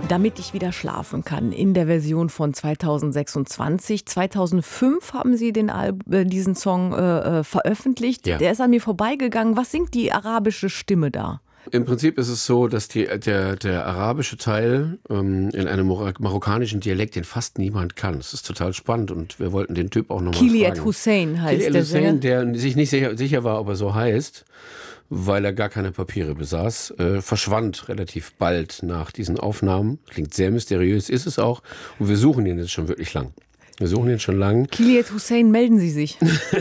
Damit ich wieder schlafen kann, in der Version von 2026. 2005 haben Sie diesen Song veröffentlicht. Ja. Der ist an mir vorbeigegangen. Was singt die arabische Stimme da? Im Prinzip ist es so, dass der arabische Teil in einem marokkanischen Dialekt, den fast niemand kann. Das ist total spannend und wir wollten den Typ auch nochmal fragen. Kiliet Hussein heißt Kiliet der Hussein, der sich nicht sicher war, ob er so heißt, weil er gar keine Papiere besaß, verschwand relativ bald nach diesen Aufnahmen. Klingt sehr mysteriös, ist es auch. Und wir suchen ihn jetzt schon wirklich lang. Wir suchen ihn schon lang. Kiliet Hussein, melden Sie sich.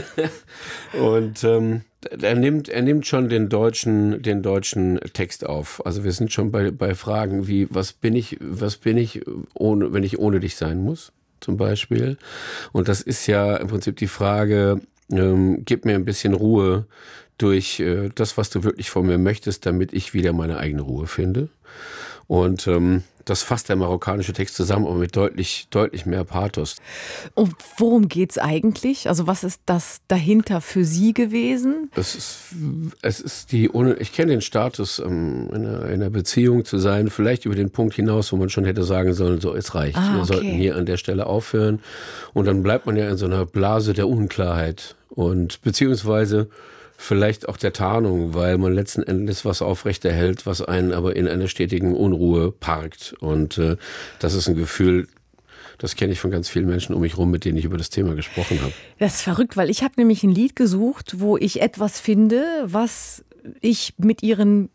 Und er nimmt schon den deutschen Text auf. Also wir sind schon bei Fragen wie, was bin ich, wenn ich ohne dich sein muss, zum Beispiel. Und das ist ja im Prinzip die Frage, gib mir ein bisschen Ruhe durch das, was du wirklich von mir möchtest, damit ich wieder meine eigene Ruhe finde. Und das fasst der marokkanische Text zusammen, aber mit deutlich mehr Pathos. Und worum geht's eigentlich? Also was ist das dahinter für Sie gewesen? Es ist ich kenne den Status, in einer Beziehung zu sein, vielleicht über den Punkt hinaus, wo man schon hätte sagen sollen, so, es reicht. Wir sollten hier an der Stelle aufhören. Und dann bleibt man ja in so einer Blase der Unklarheit und beziehungsweise vielleicht auch der Tarnung, weil man letzten Endes was aufrechterhält, was einen aber in einer stetigen Unruhe parkt. Und das ist ein Gefühl, das kenne ich von ganz vielen Menschen um mich rum, mit denen ich über das Thema gesprochen habe. Das ist verrückt, weil ich habe nämlich ein Lied gesucht, wo ich etwas finde, was ich mit ihren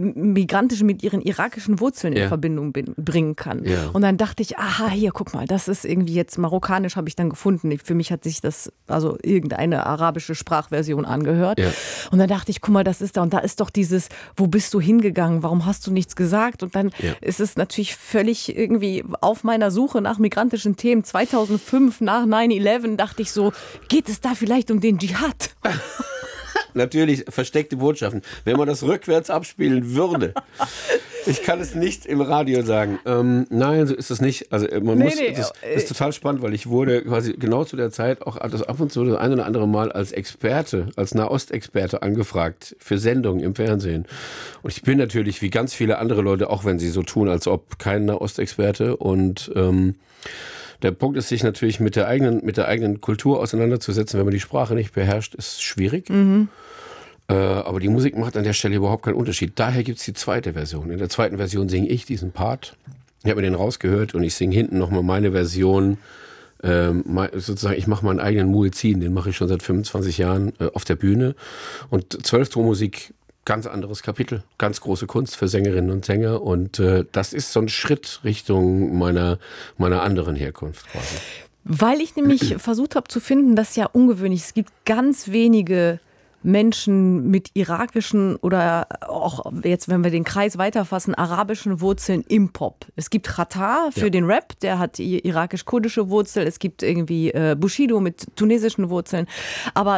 irakischen Wurzeln in Verbindung bringen kann. Ja. Und dann dachte ich, aha, hier, guck mal, das ist irgendwie jetzt marokkanisch, habe ich dann gefunden. Für mich hat sich das, also irgendeine arabische Sprachversion angehört. Ja. Und dann dachte ich, guck mal, das ist da. Und da ist doch dieses, wo bist du hingegangen? Warum hast du nichts gesagt? Und dann ist es natürlich völlig irgendwie auf meiner Suche nach migrantischen Themen. 2005 nach 9/11 dachte ich so, geht es da vielleicht um den Dschihad? Natürlich versteckte Botschaften. Wenn man das rückwärts abspielen würde. Ich kann es nicht im Radio sagen. Nein, so ist es nicht. Also das ist total spannend, weil ich wurde quasi genau zu der Zeit auch ab und zu das ein oder andere Mal als Experte, als Nahostexperte angefragt für Sendungen im Fernsehen. Und ich bin natürlich wie ganz viele andere Leute, auch wenn sie so tun, als ob kein Nahostexperte. Und der Punkt ist, sich natürlich mit der eigenen Kultur auseinanderzusetzen, wenn man die Sprache nicht beherrscht, ist schwierig. Mhm. Aber die Musik macht an der Stelle überhaupt keinen Unterschied. Daher gibt es die zweite Version. In der zweiten Version singe ich diesen Part. Ich habe mir den rausgehört und ich singe hinten nochmal meine Version. Sozusagen, ich mache meinen eigenen Muezzin, den mache ich schon seit 25 Jahren auf der Bühne. Und Zwölftonmusik, ganz anderes Kapitel, ganz große Kunst für Sängerinnen und Sänger. Und das ist so ein Schritt Richtung meiner anderen Herkunft quasi. Weil ich nämlich versucht habe zu finden, das ist ja ungewöhnlich. Es gibt ganz wenige Menschen mit irakischen oder auch jetzt, wenn wir den Kreis weiterfassen, arabischen Wurzeln im Pop. Es gibt Xatar für den Rap, der hat irakisch-kurdische Wurzel. Es gibt irgendwie Bushido mit tunesischen Wurzeln. Aber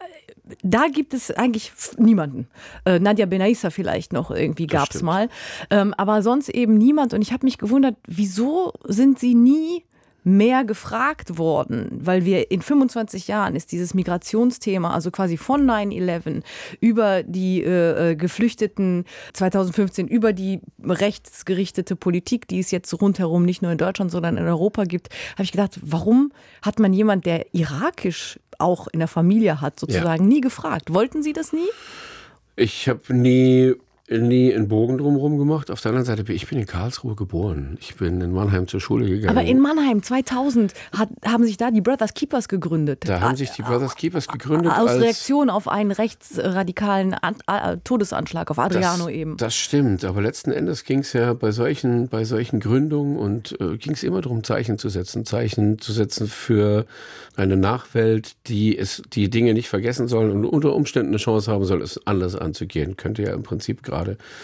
da gibt es eigentlich niemanden. Nadia Benaissa vielleicht noch irgendwie gab es mal. Aber sonst eben niemand. Und ich habe mich gewundert, wieso sind sie nie mehr gefragt worden, weil wir in 25 Jahren ist dieses Migrationsthema, also quasi von 9/11 über die Geflüchteten 2015, über die rechtsgerichtete Politik, die es jetzt rundherum nicht nur in Deutschland, sondern in Europa gibt, habe ich gedacht, warum hat man jemand, der irakisch auch in der Familie hat, sozusagen nie gefragt? Wollten Sie das nie? Ich habe nie einen Bogen drumherum gemacht. Auf der anderen Seite, ich bin in Karlsruhe geboren. Ich bin in Mannheim zur Schule gegangen. Aber in Mannheim 2000 haben sich da die Brothers Keepers gegründet. Da haben sich die Brothers Keepers gegründet. Aus Reaktion auf einen rechtsradikalen Todesanschlag auf Adriano eben. Das stimmt, aber letzten Endes ging es ja bei solchen Gründungen und ging es immer darum, Zeichen zu setzen für eine Nachwelt, die Dinge nicht vergessen soll und unter Umständen eine Chance haben soll, es anders anzugehen. Könnte ja im Prinzip gerade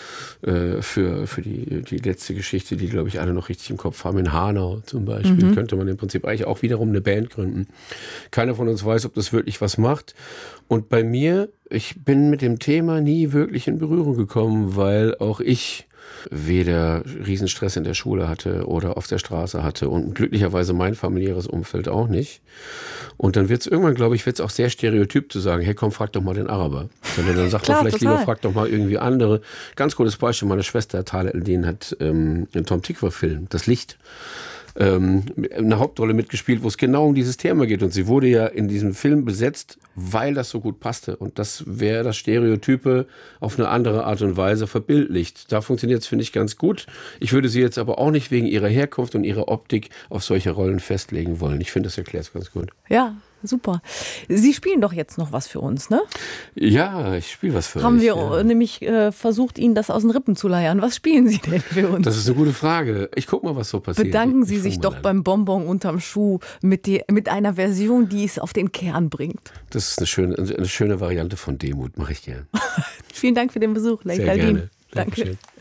für die letzte Geschichte, die, glaube ich, alle noch richtig im Kopf haben, in Hanau zum Beispiel, könnte man im Prinzip eigentlich auch wiederum eine Band gründen. Keiner von uns weiß, ob das wirklich was macht. Und bei mir, ich bin mit dem Thema nie wirklich in Berührung gekommen, weil auch ich weder Riesenstress in der Schule hatte oder auf der Straße hatte und glücklicherweise mein familiäres Umfeld auch nicht. Und dann wird es irgendwann, glaube ich, auch sehr stereotyp zu sagen, hey komm, frag doch mal den Araber. Sondern dann sagt man vielleicht lieber, frag doch mal irgendwie andere. Ganz gutes Beispiel, meine Schwester Tale Eldin hat einen Tom Tykwer-Film, Das Licht, eine Hauptrolle mitgespielt, wo es genau um dieses Thema geht. Und sie wurde ja in diesem Film besetzt, weil das so gut passte. Und das wäre das Stereotype auf eine andere Art und Weise verbildlicht. Da funktioniert es, finde ich, ganz gut. Ich würde sie jetzt aber auch nicht wegen ihrer Herkunft und ihrer Optik auf solche Rollen festlegen wollen. Ich finde, das erklärt es ganz gut. Ja, super. Sie spielen doch jetzt noch was für uns, ne? Ja, ich spiele was für euch. Haben wir nämlich versucht, Ihnen das aus den Rippen zu leiern. Was spielen Sie denn für uns? Das ist eine gute Frage. Ich gucke mal, was so passiert. Bedanken Sie sich doch beim Bonbon unterm Schuh mit einer Version, die es auf den Kern bringt. Das ist eine schöne Variante von Demut, mache ich gerne. Vielen Dank für den Besuch, Leila Sehr Eldin. gerne. Danke.